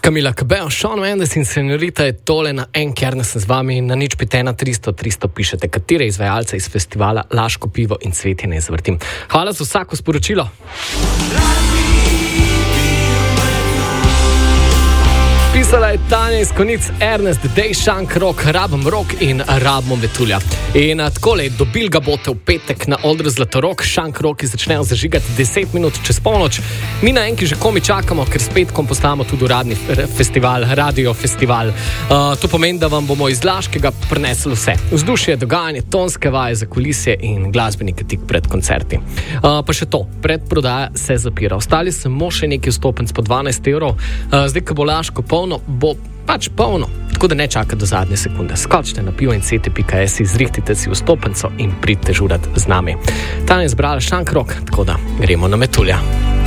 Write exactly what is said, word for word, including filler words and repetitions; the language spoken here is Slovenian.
Camila Cabello, Shawn Mendes in Senorita je tole na en, ker ne sem z vami na nič pet ena tristo tristo pišete, katere izvajalce iz festivala Laško pivo in Cvetje ne zvrtim. Hvala za vsako sporočilo. Pisala je Tanja iz Konic, Ernest, Dej, Šank, Rok, Rabom Rok in Rabmo Metulja. In takole, dobil ga bote v petek na odru Zlatorog, Šank, Roki začnejo zažigati deset minut čez polnoč. Mi na enki že komi čakamo, ker s petkom postajamo tudi uradni festival, radio festival. Uh, to pomeni, da vam bomo iz Laškega prinesli vse. Vzdušje, dogajanje, tonske vaje za kulisje in glasbenike tik pred koncerti. Uh, pa še to, predprodaja se zapira. Ostali samo še neki vstopenc po dvanajst evrov. Uh, zdaj, ko bo Laško polno, bo pač polno, tako da ne čaka do zadnje sekunde. Skočite na pivo in cete pika si, zrihtite si vstopenco in pridite žurat z nami. Tanja je zbrala Šank Rok, tako da gremo na Metulja.